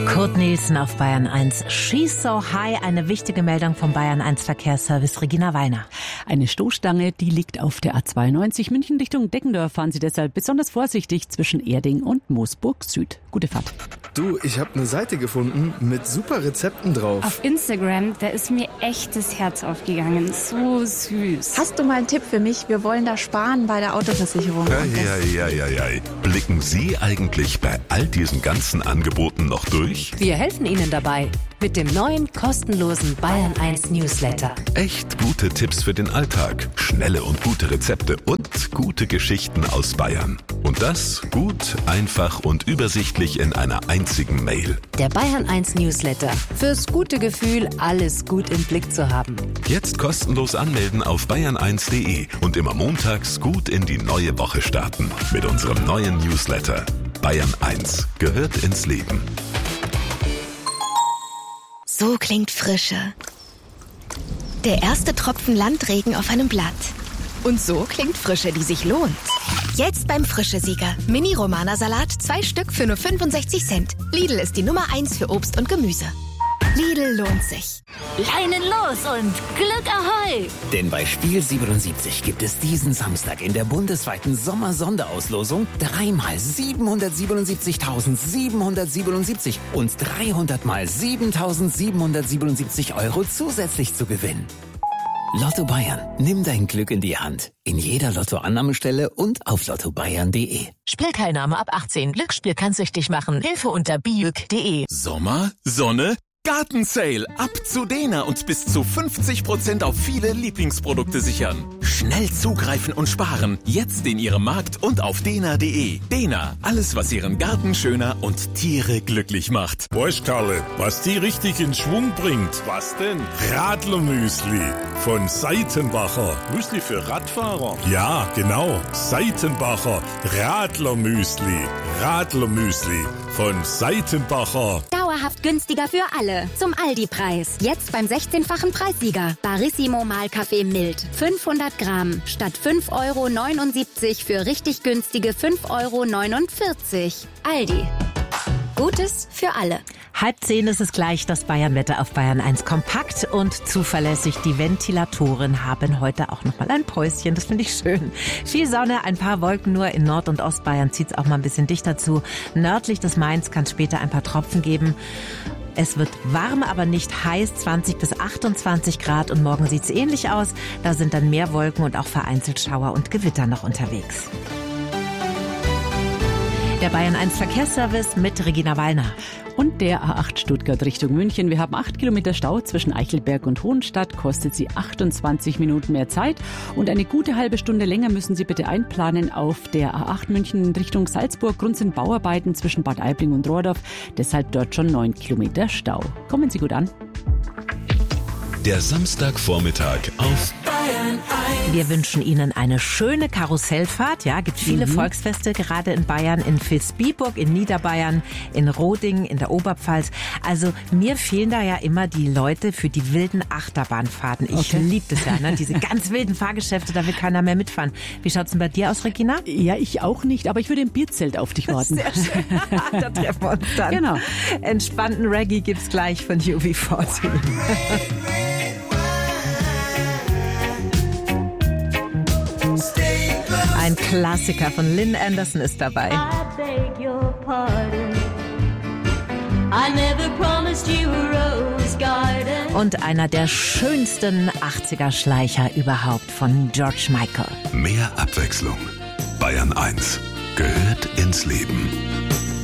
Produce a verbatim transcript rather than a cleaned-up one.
Kurt Nielsen auf Bayern eins. She's so high, eine wichtige Meldung vom Bayern eins Verkehrsservice. Regina Weiner. Eine Stoßstange, die liegt auf der A zweiundneunzig München Richtung Deckendorf. Fahren Sie deshalb besonders vorsichtig zwischen Erding und Moosburg Süd. Gute Fahrt. Du, ich habe eine Seite gefunden mit super Rezepten drauf. Auf Instagram, da ist mir echt das Herz aufgegangen. So süß. Hast du mal einen Tipp für mich? Wir wollen da sparen bei der Autoversicherung. Ja, ja, ja, ja, ja. Blicken Sie eigentlich bei all diesen ganzen Angeboten noch durch? Wir helfen Ihnen dabei mit dem neuen kostenlosen Bayern eins Newsletter. Echt gute Tipps für den Alltag, schnelle und gute Rezepte und gute Geschichten aus Bayern. Und das gut, einfach und übersichtlich in einer einzigen Mail. Der Bayern eins Newsletter. Fürs gute Gefühl, alles gut im Blick zu haben. Jetzt kostenlos anmelden auf bayern eins punkt de und immer montags gut in die neue Woche starten. Mit unserem neuen Newsletter. Bayern eins gehört ins Leben. So klingt Frische. Der erste Tropfen Landregen auf einem Blatt. Und so klingt Frische, die sich lohnt. Jetzt beim Frische-Sieger. Mini-Romana-Salat, zwei Stück für nur fünfundsechzig Cent. Lidl ist die Nummer eins für Obst und Gemüse. Lidl lohnt sich. Leinen los und Glück ahoi! Denn bei Spiel siebenundsiebzig gibt es diesen Samstag in der bundesweiten Sommer-Sonderauslosung dreimal siebenhundertsiebenundsiebzigtausendsiebenhundertsiebenundsiebzig und dreihundert mal siebentausendsiebenhundertsiebenundsiebzig Euro zusätzlich zu gewinnen. Lotto Bayern. Nimm dein Glück in die Hand. In jeder Lottoannahmestelle und auf lotto bayern punkt de. Spielteilnahme ab achtzehn. Glücksspiel kann süchtig machen. Hilfe unter biüg punkt de. Sommer, Sonne, Gartensale. Ab zu Dena und bis zu fünfzig Prozent auf viele Lieblingsprodukte sichern. Schnell zugreifen und sparen. Jetzt in Ihrem Markt und auf dena punkt de. Dena. Alles, was Ihren Garten schöner und Tiere glücklich macht. Weißt, Karle, was die richtig in Schwung bringt? Was denn? Radlermüsli von Seitenbacher. Müsli für Radfahrer? Ja, genau. Seitenbacher Radlermüsli. Radlermüsli von Seitenbacher. Dauerhaft günstiger für alle. Zum Aldi-Preis. Jetzt beim sechzehnfachen Preissieger. Barissimo Mahlkaffee mild. fünfhundert Gramm. Statt fünf Euro neunundsiebzig für richtig günstige fünf Euro neunundvierzig. Aldi. Gutes für alle. Halb zehn ist es gleich, das Bayernwetter auf Bayern eins. Kompakt und zuverlässig. Die Ventilatoren haben heute auch nochmal ein Päuschen. Das finde ich schön. Viel Sonne, ein paar Wolken nur. In Nord- und Ostbayern zieht es auch mal ein bisschen dichter zu. Nördlich des Mains kann es später ein paar Tropfen geben. Es wird warm, aber nicht heiß, zwanzig bis achtundzwanzig Grad. Und morgen sieht es ähnlich aus. Da sind dann mehr Wolken und auch vereinzelt Schauer und Gewitter noch unterwegs. Der Bayern eins Verkehrsservice mit Regina Wallner. Und der A acht Stuttgart Richtung München. Wir haben acht Kilometer Stau zwischen Eichelberg und Hohenstadt. Kostet Sie achtundzwanzig Minuten mehr Zeit. Und eine gute halbe Stunde länger müssen Sie bitte einplanen auf der A acht München Richtung Salzburg. Grund sind Bauarbeiten zwischen Bad Aibling und Rohrdorf. Deshalb dort schon neun Kilometer Stau. Kommen Sie gut an. Der Samstagvormittag auf Bayern eins. Wir wünschen Ihnen eine schöne Karussellfahrt. Ja, gibt viele mhm. Volksfeste, gerade in Bayern, in Vilsbiburg, in Niederbayern, in Roding, in der Oberpfalz. Also mir fehlen da ja immer die Leute für die wilden Achterbahnfahrten. Ich okay. liebe das ja, ne? Diese ganz wilden Fahrgeschäfte, da will keiner mehr mitfahren. Wie schaut's denn bei dir aus, Regina? Ja, ich auch nicht, aber ich würde im Bierzelt auf dich warten. Sehr schön. Da treffen wir uns dann. Genau. Entspannten Reggae gibt's gleich von U B vierzig. Ein Klassiker von Lynn Anderson ist dabei. Und einer der schönsten achtziger Schleicher überhaupt von George Michael. Mehr Abwechslung. Bayern eins gehört ins Leben.